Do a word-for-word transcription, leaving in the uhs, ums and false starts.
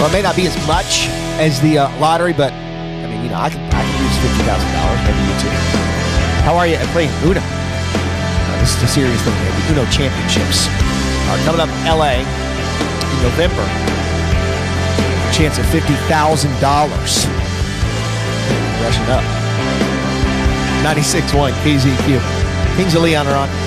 Well, it may not be as much as the uh, lottery, but I mean, you know, I can I can use fifty thousand dollars. Maybe you too. How are you at playing Uno? Uh, this is a serious thing here. The Uno Championships are coming up in L A in November. Chance at fifty thousand dollars. Rushing up. ninety-six point one K Z Q. Kings of Leon are on.